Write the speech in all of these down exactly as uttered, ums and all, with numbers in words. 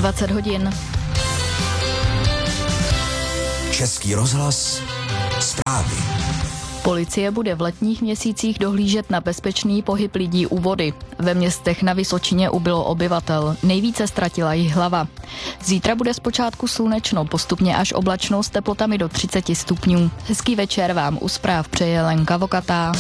dvacet hodin. Český rozhlas, zprávy. Policie bude v letních měsících dohlížet na bezpečný pohyb lidí u vody. Ve městech na Vysočině ubylo obyvatel. Nejvíce ztratila Jihlava. Zítra bude zpočátku slunečno, postupně až oblačno s teplotami do třicet stupňů. Hezký večer vám u zpráv přeje Lenka Vokatá.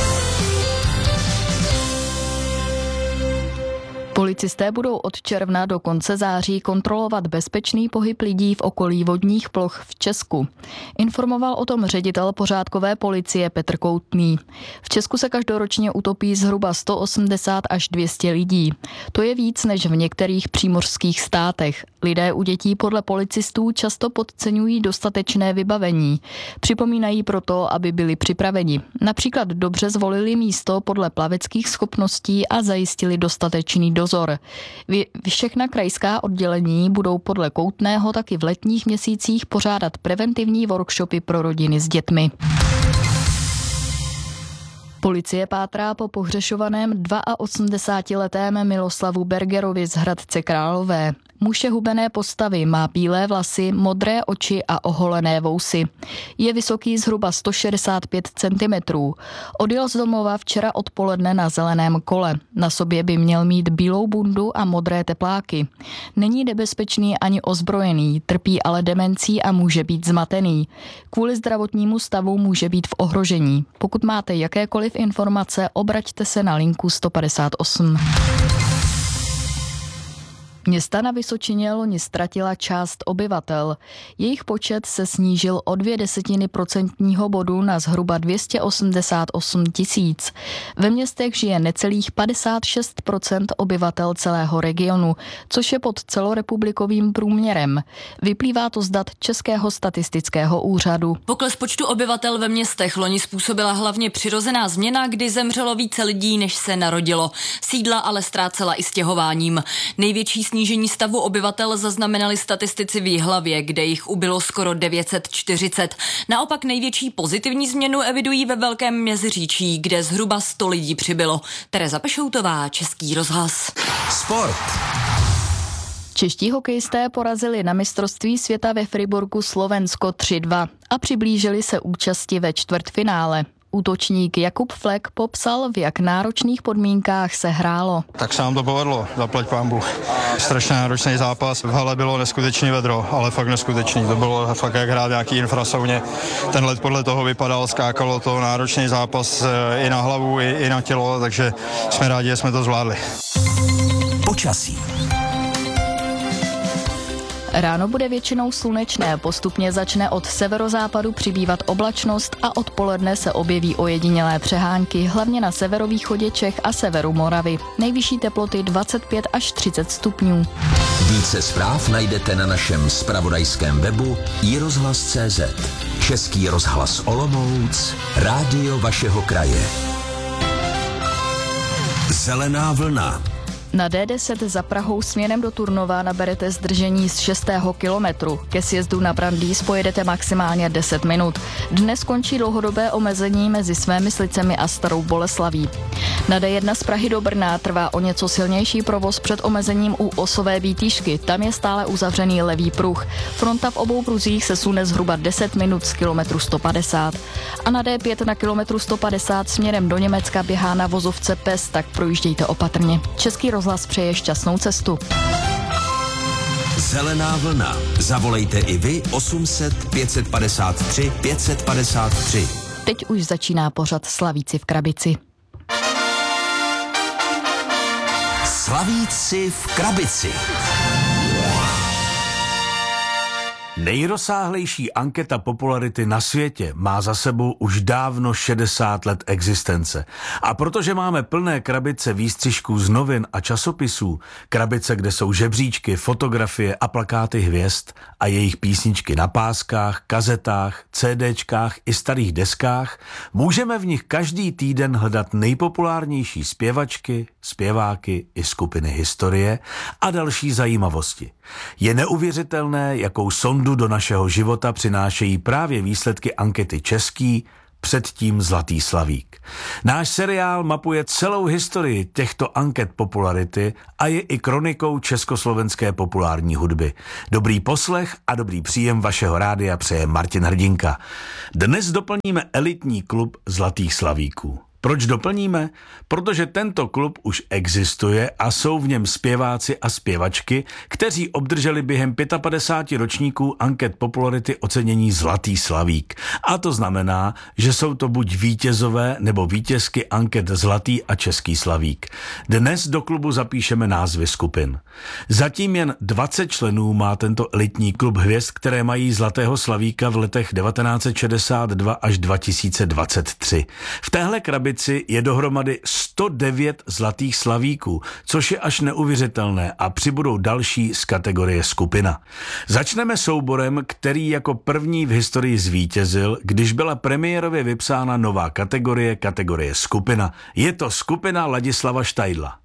Policisté budou od června do konce září kontrolovat bezpečný pohyb lidí v okolí vodních ploch v Česku. Informoval o tom ředitel pořádkové policie Petr Koutný. V Česku se každoročně utopí zhruba sto osmdesát až dvě stě lidí. To je víc než v některých přímořských státech. Lidé u dětí podle policistů často podceňují dostatečné vybavení. Připomínají proto, aby byli připraveni. Například dobře zvolili místo podle plaveckých schopností a zajistili dostatečný dozor. Všechna krajská oddělení budou podle Koutného taky v letních měsících pořádat preventivní workshopy pro rodiny s dětmi. Policie pátrá po pohřešovaném osmdesátiletém Miloslavu Bergerovi z Hradce Králové. Muž je hubené postavy, má bílé vlasy, modré oči a oholené vousy. Je vysoký zhruba sto šedesát pět centimetrů. Odjel z domova včera odpoledne na zeleném kole. Na sobě by měl mít bílou bundu a modré tepláky. Není nebezpečný ani ozbrojený, trpí ale demencí a může být zmatený. Kvůli zdravotnímu stavu může být v ohrožení. Pokud máte jakékoliv informace, obraťte se na linku sto padesát osm. Města na Vysočině loni ztratila část obyvatel. Jejich počet se snížil o dvě desetiny procentního bodu na zhruba dvě stě osmdesát osm tisíc. Ve městech žije necelých padesát šest procent obyvatel celého regionu, což je pod celorepublikovým průměrem. Vyplývá to z dat Českého statistického úřadu. Pokles počtu obyvatel ve městech loni způsobila hlavně přirozená změna, kdy zemřelo více lidí, než se narodilo. Sídla ale ztrácela i stěhováním. Největší snížení stavu obyvatel zaznamenali statistici v Jihlavě, kde jich ubylo skoro devět set čtyřicet. Naopak největší pozitivní změnu evidují ve Velkém Meziříčí, kde zhruba sto lidí přibylo. Tereza Pešoutová, Český rozhlas. Sport. Čeští hokejisté porazili na mistrovství světa ve Friburgu Slovensko tři dva a přiblížili se účasti ve čtvrtfinále. Útočník Jakub Flek popsal, v jak náročných podmínkách se hrálo. Tak se nám to povedlo, zaplať pánbu. Strašně náročný zápas, v hale bylo neskutečný vedro, ale fakt neskutečný. To bylo fakt jak hrát nějaký infrasauně. Ten led podle toho vypadal, skákalo to, náročný zápas i na hlavu, i, i na tělo, takže jsme rádi, že jsme to zvládli. Počasí. Ráno bude většinou slunečné, postupně začne od severozápadu přibývat oblačnost a odpoledne se objeví ojedinělé přehánky, hlavně na severovýchodě Čech a severu Moravy. Nejvyšší teploty dvacet pět až třicet stupňů. Více zpráv najdete na našem zpravodajském webu i rozhlas tečka cé zet. Český rozhlas Olomouc, rádio vašeho kraje. Zelená vlna. Na dé deset za Prahou směrem do Turnova naberete zdržení z šestého kilometru. Ke sjezdu na Brandýs pojedete maximálně deset minut. Dnes končí dlouhodobé omezení mezi Svémyslicemi a Starou Boleslaví. Na dé jedna z Prahy do Brna trvá o něco silnější provoz před omezením u Osové Výtýšky. Tam je stále uzavřený levý pruh. Fronta v obou pruzích se sune zhruba deset minut z kilometru sto padesát. A na dé pět na kilometru sto padesát směrem do Německa běhá na vozovce Pes, tak projíždějte opatrně. Český rozhlas přeje šťastnou cestu. Zelená vlna. Zavolejte i vy osm set pět set padesát tři pět set padesát tři. Teď už začíná pořad Slavíci v krabici. Slavíci v krabici. Nejrozsáhlejší anketa popularity na světě má za sebou už dávno šedesát let existence. A protože máme plné krabice výstřižků z novin a časopisů, krabice, kde jsou žebříčky, fotografie a plakáty hvězd a jejich písničky na páskách, kazetách, CDčkách i starých deskách, můžeme v nich každý týden hledat nejpopulárnější zpěvačky, zpěváky i skupiny historie a další zajímavosti. Je neuvěřitelné, jakou sondu do našeho života přinášejí právě výsledky ankety český, předtím Zlatý slavík. Náš seriál mapuje celou historii těchto anket popularity a je i kronikou československé populární hudby. Dobrý poslech a dobrý příjem vašeho rádia přeje Martin Hrdinka. Dnes doplníme elitní klub Zlatých slavíků. Proč doplníme? Protože tento klub už existuje a jsou v něm zpěváci a zpěvačky, kteří obdrželi během padesát pět ročníků anket popularity ocenění Zlatý slavík. A to znamená, že jsou to buď vítězové nebo vítězky anket Zlatý a Český slavík. Dnes do klubu zapíšeme názvy skupin. Zatím jen dvacet členů má tento elitní klub hvězd, které mají Zlatého slavíka v letech devatenáct set šedesát dva až dva tisíce dvacet tři. V téhle krabici je dohromady sto devět Zlatých slavíků, což je až neuvěřitelné a přibudou další z kategorie skupina. Začneme souborem, který jako první v historii zvítězil, když byla premiérově vypsána nová kategorie, kategorie skupina. Je to skupina Ladislava Štajdla.